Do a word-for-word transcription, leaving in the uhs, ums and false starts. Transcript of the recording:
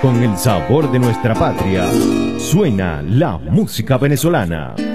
Con el sabor de nuestra patria, suena la música venezolana.